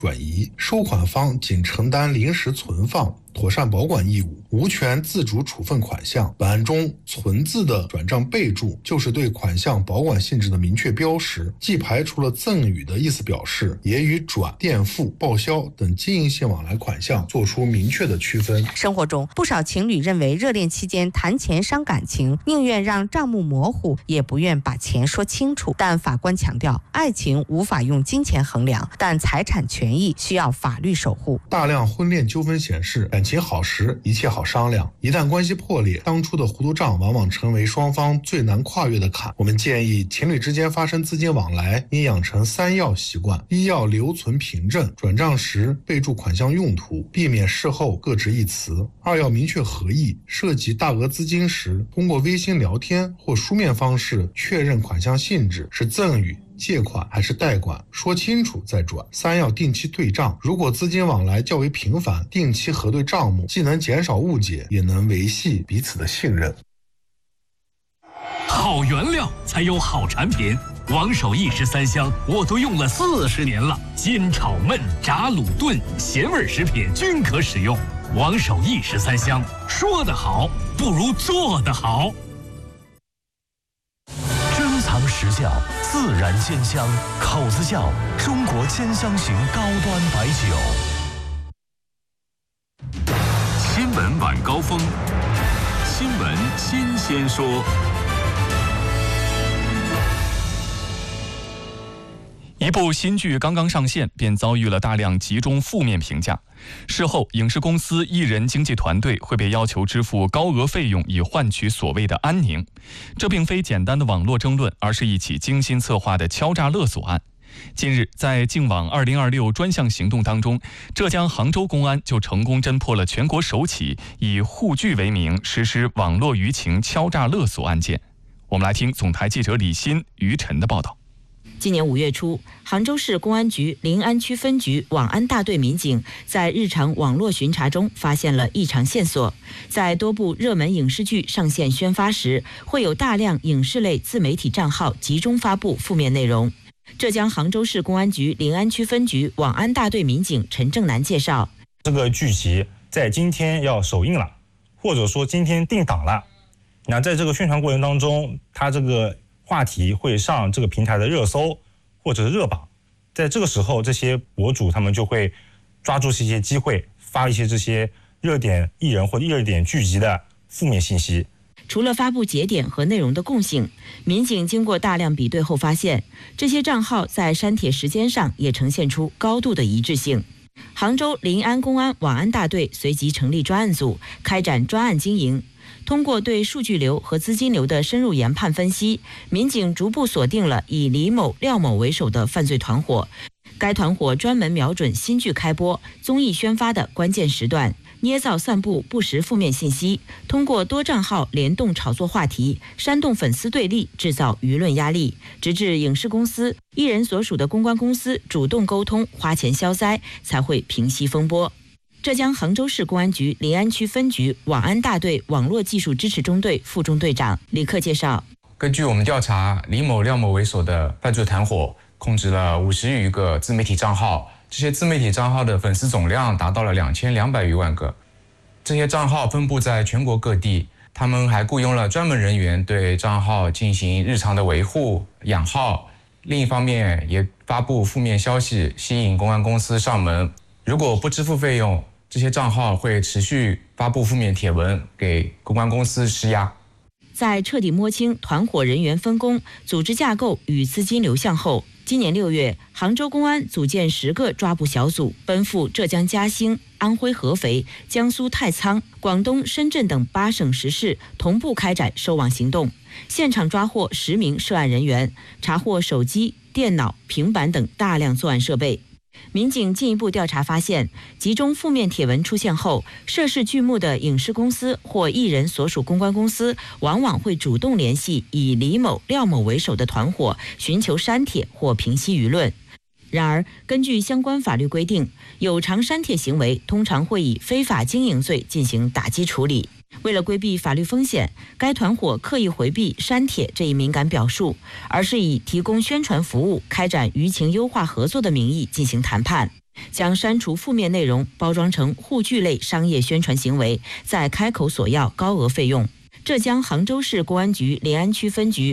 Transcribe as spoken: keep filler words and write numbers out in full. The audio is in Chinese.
转移，收款方仅承担临时存放、妥善保管义务，无权自主处分款项。本案中存字的转账备注就是对款项保管性质的明确标识，既排除了赠与的意思表示，也与转、垫付、报销等经营性往来款项做出明确的区分。 生活中，不少情侣认为热恋期间谈钱伤感情，宁愿让账目模糊，也不愿把钱说清楚。但法官强调，爱情无法用金钱衡量，但财产权益需要法律守护。 大量婚恋纠纷显示，感情好时一切好商量，一旦关系破裂，当初的糊涂账往往成为双方最难跨越的坎。我们建议情侣之间发生资金往来，应养成三要习惯：一要留存凭证，转账时备注款项用途，避免事后各执一词；二要明确合意，涉及大额资金时，通过微信聊天或书面方式确认款项性质是赠与、借款还是贷款，说清楚再转。三要定期对账，如果资金往来较为频繁，定期核对账目，既能减少误解，也能维系彼此的信任。 好原料才有好产品，王守义十三香我都用了四十年了，煎炒焖炸卤炖咸味食品均可使用。王守义十三香，说得好不如做得好。 珍藏实窖，自然鲜香，口子窖，中国鲜香型高端白酒。 新闻晚高峰，新闻新鲜说。 一部新剧刚刚上线，便遭遇了大量集中负面评价。事后，影视公司、艺人经纪团队会被要求支付高额费用，以换取所谓的安宁。这并非简单的网络争论，而是一起精心策划的敲诈勒索案。近日，在净网二零二六专项行动当中，浙江杭州公安就成功侦破了全国首起以沪剧为名实施网络舆情敲诈勒索案件。我们来听总台记者李欣、于晨的报道。 今年五月初，杭州市公安局临安区分局网安大队民警在日常网络巡查中发现了异常线索，在多部热门影视剧上线宣发时，会有大量影视类自媒体账号集中发布负面内容。浙江杭州市公安局临安区分局网安大队民警陈正南介绍， 这个剧集在今天要首映了，或者说今天定档了，那在这个宣传过程当中，它这个话题会上这个平台的热搜或者是热榜，在这个时候，这些博主他们就会抓住这些机会，发一些这些热点艺人或者热点剧集的负面信息。 除了发布节点和内容的共性，民警经过大量比对后发现，这些账号在删帖时间上也呈现出高度的一致性。杭州临安公安网安大队随即成立专案组，开展专案经营。通过对数据流和资金流的深入研判分析，民警逐步锁定了以李某、廖某为首的犯罪团伙。该团伙专门瞄准新剧开播、综艺宣发的关键时段，捏造散布不实负面信息，通过多账号联动炒作话题，煽动粉丝对立，制造舆论压力，直至影视公司、艺人所属的公关公司主动沟通，花钱消灾，才会平息风波。浙江杭州市公安局临安区分局网安大队网络技术支持中队副中队长李克介绍， 根据我们调查，李某、廖某为首的犯罪团伙控制了五十余个自媒体账号，这些自媒体账号的粉丝总量达到了两千两百余万个。这些账号分布在全国各地，他们还雇佣了专门人员对账号进行日常的维护、养号。另一方面，也发布负面消息，吸引公安公司上门。如果不支付费用，这些账号会持续发布负面帖文，给公关公司施压。 在彻底摸清团伙人员分工、组织架构与资金流向后，今年六月，杭州公安组建十个抓捕小组，奔赴浙江嘉兴、安徽合肥、江苏太仓、广东深圳等八省十市，同步开展收网行动，现场抓获十名涉案人员，查获手机、电脑、平板等大量作案设备。民警进一步调查发现，集中负面帖文出现后，涉事剧目的影视公司或艺人所属公关公司往往会主动联系以李某、廖某为首的团伙，寻求删帖或平息舆论。然而，根据相关法律规定，有偿删帖行为通常会以非法经营罪进行打击处理。为了规避法律风险，该团伙刻意回避删帖这一敏感表述，而是以提供宣传服务、开展舆情优化合作的名义进行谈判。 将删除负面内容包装成护具类商业宣传行为，再开口索要高额费用。浙江杭州市公安局临安区分局